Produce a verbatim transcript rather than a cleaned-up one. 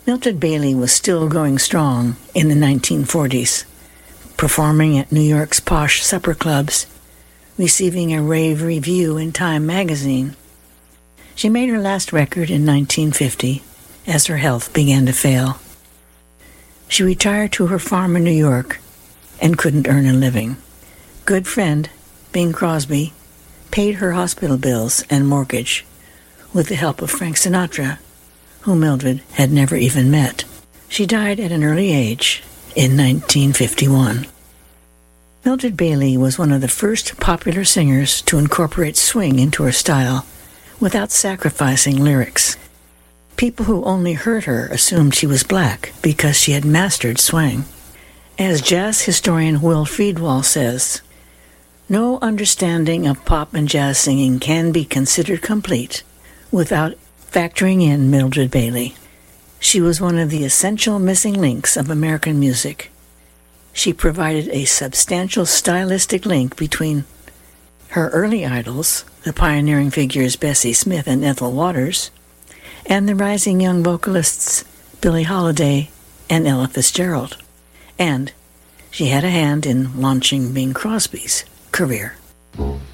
Mildred Bailey was still going strong in the nineteen forties, performing at New York's posh supper clubs, receiving a rave review in Time magazine. She made her last record in nineteen fifty as her health began to fail. She retired to her farm in New York and couldn't earn a living. Good friend, Bing Crosby, paid her hospital bills and mortgage with the help of Frank Sinatra, who Mildred had never even met. She died at an early age in nineteen fifty-one. Mildred Bailey was one of the first popular singers to incorporate swing into her style without sacrificing lyrics. People who only heard her assumed she was black because she had mastered swing. As jazz historian Will Friedwald says, "No understanding of pop and jazz singing can be considered complete without factoring in Mildred Bailey. She was one of the essential missing links of American music. She provided a substantial stylistic link between her early idols, the pioneering figures Bessie Smith and Ethel Waters, and the rising young vocalists Billie Holiday and Ella Fitzgerald. And she had a hand in launching Bing Crosby's career."